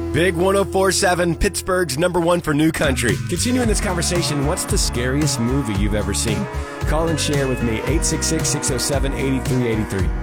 Big 104.7, Pittsburgh's #1 for new country. Continuing this conversation, what's the scariest movie you've ever seen? Call and share with me, 866-607-8383.